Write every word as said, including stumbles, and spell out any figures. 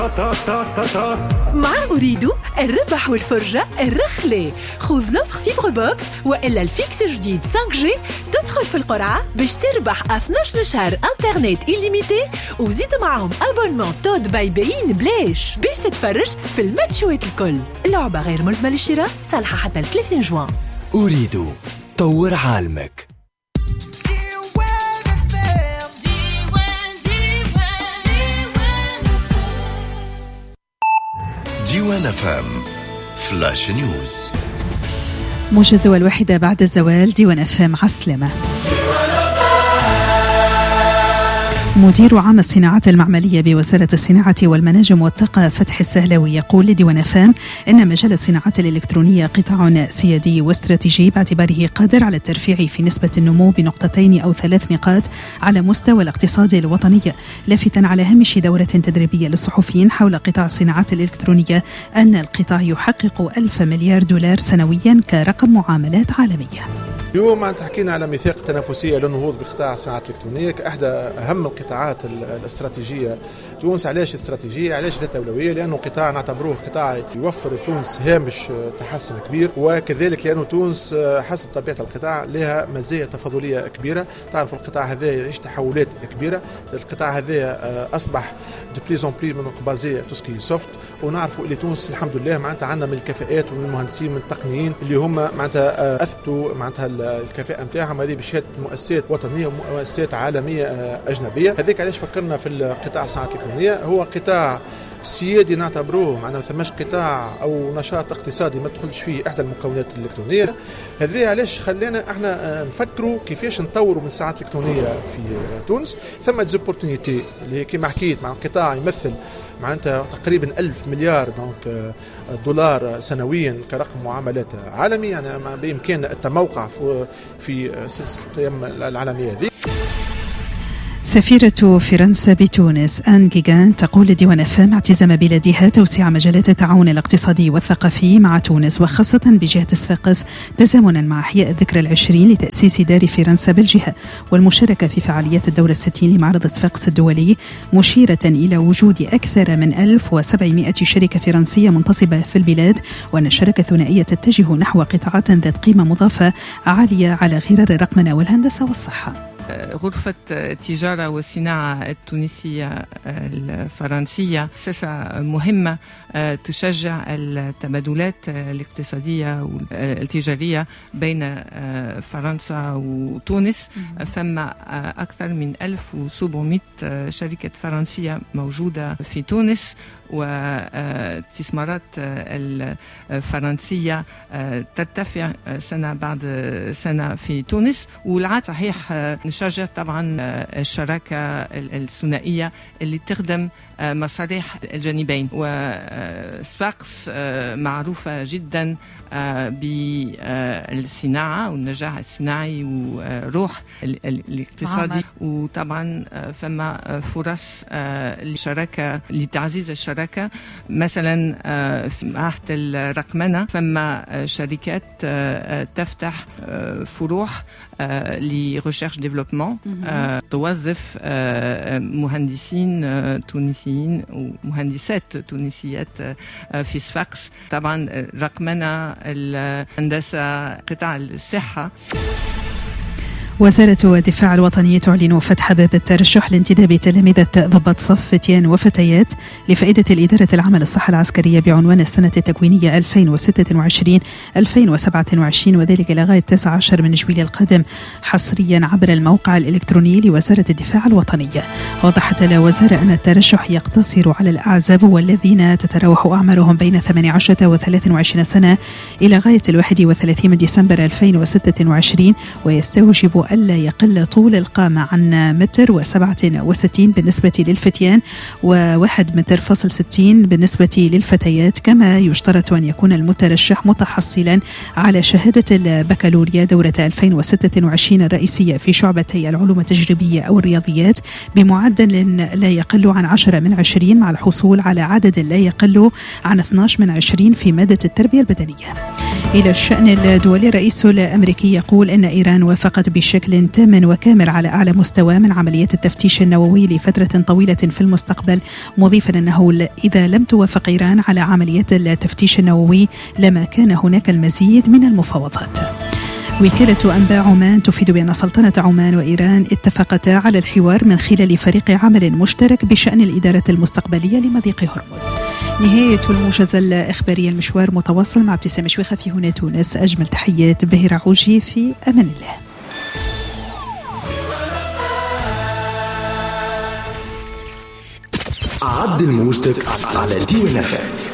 مع أريد الربح والفرجة الرخلة. خذ لوفر فيبر بوكس وإلا الفيكس جديد خمسة جي، تدخل في القرعة باش تربح اثناش شهر انترنت إليميتي، وزيد معهم أبونمون تود باي بين بلاش باش تتفرج في الماتشوات الكل. اللعبة غير ملزمة للشراء، صالحة حتى ثلاثين جوان. أريد طور عالمك. ديوان اف ام فلاش نيوز. موجز والواحدة بعد الزوال. ديوان اف ام عسلمة. مدير عام الصناعات المعملية بوزارة الصناعة والمناجم والطاقة فتح السهلاوي يقول لديوان اف ام إن مجال الصناعات الإلكترونية قطاع سيادي واستراتيجي باعتباره قادر على الترفيع في نسبة النمو بنقطتين أو ثلاث نقاط على مستوى الاقتصاد الوطني، لافتا على هامش دورة تدريبية للصحفيين حول قطاع الصناعات الإلكترونية أن القطاع يحقق ألف مليار دولار سنويا كرقم معاملات عالمية. اليوم عن تحكينا على ميثاق تنافسية للنهوض بقطاع الصناعات الإلكترونية كأحدى أهم القطاعات الاستراتيجية. تونس علاش استراتيجية؟ علاش ذات أولوية؟ لأنه قطاع نعتبروه قطاع يوفر تونس هامش تحسن كبير، وكذلك لأنه تونس حسب طبيعة القطاع لها مزايا تفاضلية كبيرة. تعرف القطاع هذا يعيش تحولات كبيرة، القطاع هذا أصبح دو بليزون بلي من بازي توسكي سوفت، ونعرفوا اللي تونس الحمد لله معناتها عندنا من الكفاءات ومن المهندسين من التقنيين اللي هم معناتها أثبتوا معناتها الكفاءة نتاعهم هذه بشهادة مؤسسات وطنية ومؤسسات عالمية أجنبية. هذيك علاش فكرنا في القطاع الصناعات الإلكترونية، هو قطاع سيادي نعتبروه، معنا ما ثماش قطاع أو نشاط اقتصادي ما تدخلش فيه إحدى المكونات الإلكترونية. هذا علاش خلينا احنا نفكروا كيفاش نطوروا من الصناعات الإلكترونية في تونس. ثم ديزوبورتونيتي اللي كما حكيت مع قطاع يمثل معناتها تقريبا ألف مليار دونك دولار سنويا كرقم معاملات عالمي، يعني بإمكان التموقع في سلسلة القيم العالمية هذه. سفيرة فرنسا بتونس آن جيغان تقول لديوان اف ام اعتزم بلادها توسيع مجالات التعاون الاقتصادي والثقافي مع تونس، وخاصة بجهة صفاقس، تزامنا مع إحياء الذكرى العشرين لتأسيس دار فرنسا بالجهة والمشاركة في فعاليات الدورة الستين لمعرض صفاقس الدولي، مشيرة إلى وجود أكثر من ألف وسبعمائة شركة فرنسية منتصبة في البلاد، وأن الشراكة الثنائية تتجه نحو قطاعات ذات قيمة مضافة عالية على غرار الرقمنة والهندسة والصحة. غرفة التجارة والصناعة التونسية الفرنسية مؤسسة مهمة تشجع التبادلات الاقتصادية والتجارية بين فرنسا وتونس. فما أكثر من ألف وسبعمائة شركة فرنسية موجودة في تونس، واستثمارات الفرنسية ترتفع سنة بعد سنة في تونس. والعاد صحيح نشجع طبعا الشراكة الثنائية اللي تخدم مصالح الجانبين. وصفاقس معروفة جدا بالصناعة والنجاح الصناعي وروح الاقتصادي، وطبعا فما فرص للشراكة لتعزيز الشراكة. مثلا في معهد الرقمنة فما شركات تفتح فروع لريشيرش ديفلوبمون، توظف مهندسين تونسيين ومهندسات تونسيات في صفاقس. طبعا رقمنة، الهندسة، قطاع الصحة. وزارة الدفاع الوطني تعلن فتح باب الترشح لانتداب تلامذة ضباط صف فتيان وفتيات لفائدة الإدارة العامة للصحة العسكرية بعنوان السنة التكوينية ألفين وستة وعشرين ألفين وسبعة وعشرين، وذلك لغاية تسعة عشر من جويلية القادم، حصريا عبر الموقع الإلكتروني لوزارة الدفاع الوطنية. وضحت الوزارة أن الترشح يقتصر على الأعزاب والذين تتراوح أعمارهم بين ثمانية عشر وثلاثة وعشرين سنة إلى غاية الواحد وثلاثين من ديسمبر ألفين وستة وعشرين، ويستوجب ألا يقل طول القامة عن متر وسبعة وستين بالنسبة للفتيان وواحد متر فاصل ستين بالنسبة للفتيات. كما يشترط أن يكون المترشح متحصلا على شهادة البكالوريا دورة ألفين وستة وعشرين الرئيسية في شعبتي العلوم التجريبية أو الرياضيات بمعدل لا يقل عن عشرة من عشرين، مع الحصول على عدد لا يقل عن اثني عشر من عشرين في مادة التربية البدنية. إلى الشأن الدولي، الرئيس الأمريكي يقول أن إيران وافقت بشكل بشكل تام وكامل على أعلى مستوى من عمليات التفتيش النووي لفترة طويلة في المستقبل، مضيفا أنه إذا لم توافق إيران على عمليات التفتيش النووي لما كان هناك المزيد من المفاوضات. وكالة أنباء عمان تفيد بأن سلطنة عمان وإيران اتفقتا على الحوار من خلال فريق عمل مشترك بشأن الإدارة المستقبلية لمضيق هرمز. نهاية الموجز الإخباري، المشوار متواصل مع ابتسام شويخة في هنا تونس. أجمل تحيات بهير عوجي، في أمان الله. عدل موجتك على دي إن إف.